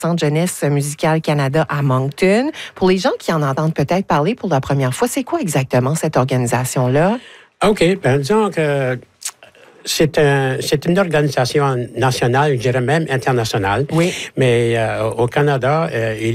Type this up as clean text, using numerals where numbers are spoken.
Centre Jeunesse Musicale Canada à Moncton. Pour les gens qui en entendent peut-être parler pour la première fois, c'est quoi exactement cette organisation-là? OK. Disons que c'est une organisation nationale, je dirais même internationale. Oui. Mais au Canada, il